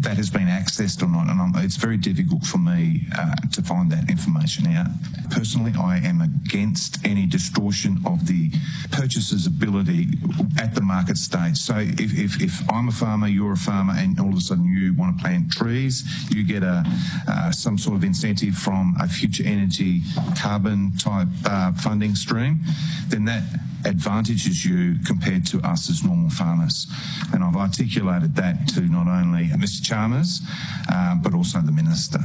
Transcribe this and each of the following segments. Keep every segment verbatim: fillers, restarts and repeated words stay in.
that has been accessed or not, and I'm, it's very difficult for me uh, to find that information out. Personally, I am against any distortion of the purchaser's ability at the market stage. So if, if, if I'm a farmer, you're a farmer, and all of a sudden you want to plant trees, you get a uh, some sort of incentive from a future energy carbon type uh, funding stream, then that advantages you compared to us as normal farmers. And I've articulated that to not only Mister Chalmers, uh, but also the Minister.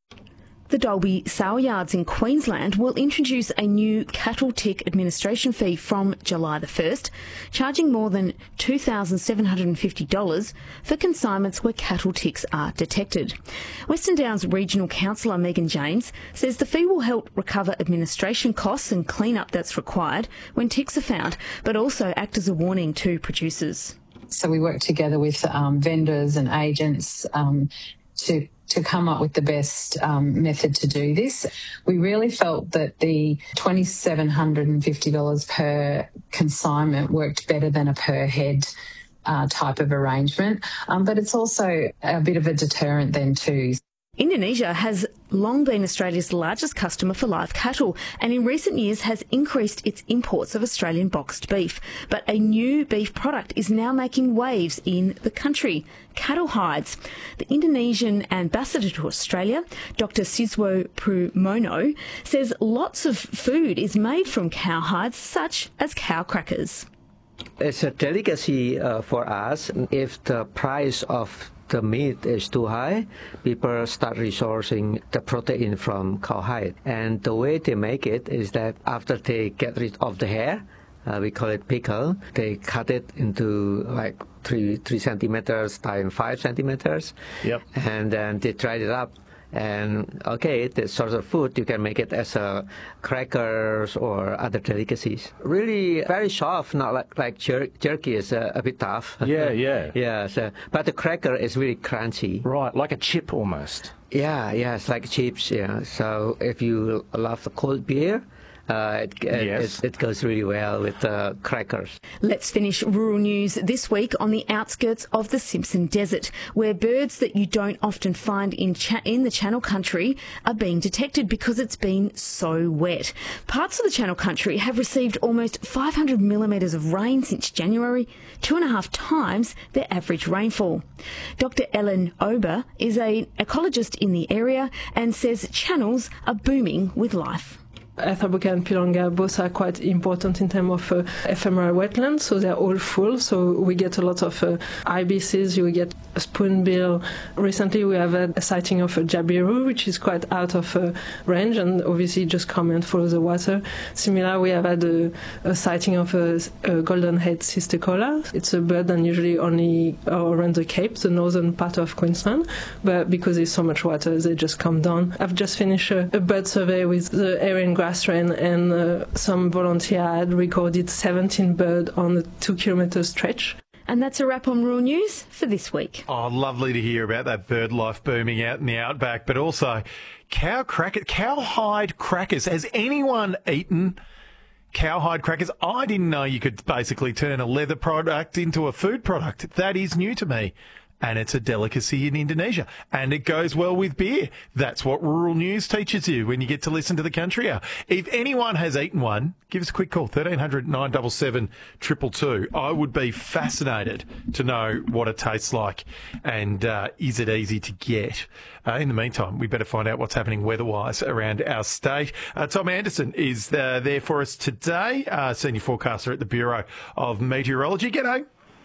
The Dalby Sour Yards in Queensland will introduce a new cattle tick administration fee from July the first, charging more than two thousand seven hundred fifty dollars for consignments where cattle ticks are detected. Western Downs Regional Councillor Megan James says the fee will help recover administration costs and clean-up that's required when ticks are found, but also act as a warning to producers. So we work together with um, vendors and agents um, to to come up with the best um, method to do this. We really felt that the two thousand seven hundred fifty dollars per consignment worked better than a per head uh, type of arrangement, um, but it's also a bit of a deterrent then too. Indonesia has long been Australia's largest customer for live cattle and in recent years has increased its imports of Australian boxed beef. But a new beef product is now making waves in the country: cattle hides. The Indonesian ambassador to Australia, Doctor Siswo Prumono, says lots of food is made from cow hides, such as cow crackers. It's a delicacy uh, for us. If the price of the meat is too high, people start resourcing the protein from cowhide. And the way they make it is that after they get rid of the hair, uh, we call it pickle, they cut it into like three three centimeters times five centimeters. Yep. And then they dry it up. And okay, this sort of food, you can make it as a crackers or other delicacies. Really very soft, not like like jer jerky is a, a bit tough. Yeah, yeah. yeah, so, but the cracker is really crunchy. Right, like a chip almost. Yeah, yeah, it's like chips, yeah. So if you love the cold beer, Uh, it, yes. it, it goes really well with uh, crackers. Let's finish rural news this week on the outskirts of the Simpson Desert, where birds that you don't often find in, cha in the Channel Country are being detected because it's been so wet. Parts of the Channel Country have received almost five hundred millimetres of rain since January, two and a half times their average rainfall. Doctor Ellen Ober is an ecologist in the area and says channels are booming with life. Athabasca and Pilonga both are quite important in terms of uh, ephemeral wetlands, so they're all full. So we get a lot of uh, ibises, you get a spoonbill. Recently we have had a sighting of a jabiru, which is quite out of uh, range and obviously just come and follow the water. Similar, we have had a, a sighting of a, a golden-head cisticola. It's a bird that usually only uh, around the Cape, the northern part of Queensland, but because there's so much water, they just come down. I've just finished a, a bird survey with the Aryan grass wren, and uh, some volunteer had recorded seventeen birds on a two kilometre stretch. And that's a wrap on Rural News for this week. Oh, lovely to hear about that bird life booming out in the outback, but also cow cracker, cowhide crackers. Has anyone eaten cowhide crackers? I didn't know you could basically turn a leather product into a food product. That is new to me. And it's a delicacy in Indonesia. And it goes well with beer. That's what Rural News teaches you when you get to listen to the Country Hour. If anyone has eaten one, give us a quick call, thirteen hundred, nine seven seven, two two two. I would be fascinated to know what it tastes like and uh, is it easy to get. Uh, in the meantime, we better find out what's happening weather-wise around our state. Uh, Tom Anderson is uh, there for us today, uh, Senior Forecaster at the Bureau of Meteorology. G'day.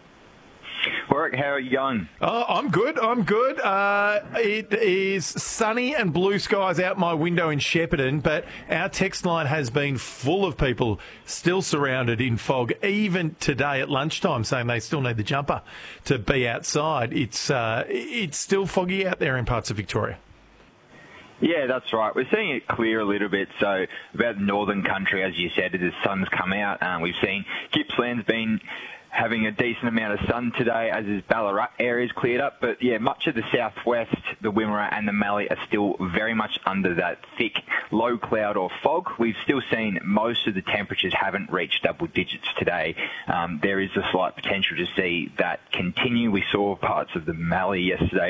Warwick, how are you going? Oh, I'm good, I'm good. Uh, it is sunny and blue skies out my window in Shepparton, but our text line has been full of people still surrounded in fog, even today at lunchtime, saying they still need the jumper to be outside. It's, uh, it's still foggy out there in parts of Victoria. Yeah, that's right. We're seeing it clear a little bit. So about the northern country, as you said, as the sun's come out, um, we've seen Gippsland's been having a decent amount of sun today, as is Ballarat areas cleared up. But yeah, much of the southwest, the Wimmera and the Mallee are still very much under that thick low cloud or fog. We've still seen most of the temperatures haven't reached double digits today. Um, there is a slight potential to see that continue. We saw parts of the Mallee yesterday